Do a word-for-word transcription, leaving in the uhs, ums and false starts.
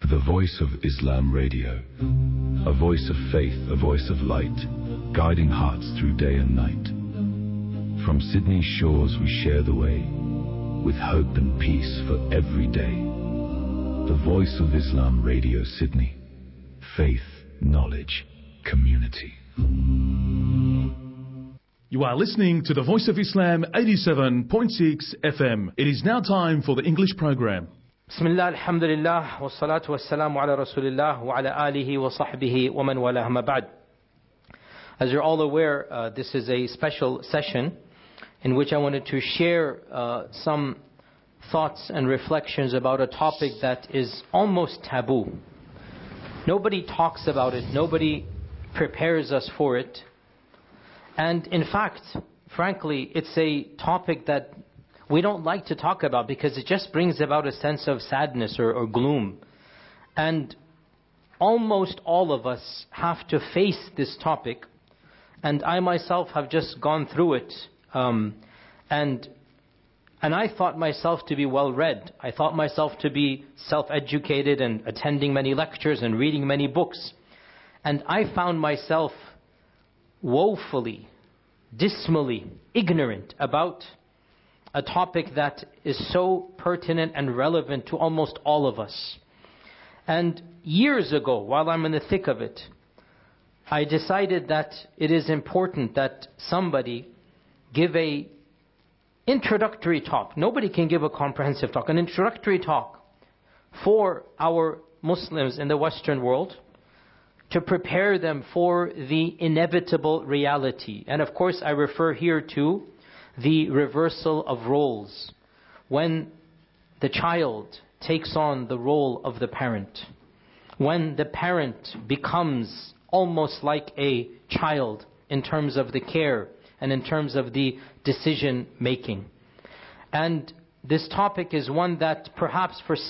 The Voice of Islam Radio. A voice of faith, a voice of light, guiding hearts through day and night. From Sydney's shores we share the way, with hope and peace for every day. The Voice of Islam Radio Sydney. Faith, knowledge, community. You are listening to the Voice of Islam eighty-seven point six F M. It is now time for the English program. Bismillah, alhamdulillah, wa salatu wa salamu ala rasulillah wa ala alihi wa sahbihi wa man walah ma ba'd. As you're all aware, uh, this is a special session in which I wanted to share uh, some thoughts and reflections about a topic that is almost taboo. Nobody talks about it, nobody prepares us for it. And in fact, frankly, it's a topic that we don't like to talk about because it just brings about a sense of sadness or, or gloom. And almost all of us have to face this topic. And I myself have just gone through it. Um, and and I thought myself to be well read. I thought myself to be self-educated and attending many lectures and reading many books. And I found myself woefully, dismally ignorant about a topic that is so pertinent and relevant to almost all of us. And years ago, while I'm in the thick of it, I decided that it is important that somebody give a introductory talk. Nobody can give a comprehensive talk. An introductory talk for our Muslims in the Western world to prepare them for the inevitable reality. And of course, I refer here to the reversal of roles. When the child takes on the role of the parent. When the parent becomes almost like a child in terms of the care and in terms of the decision making. And this topic is one that perhaps for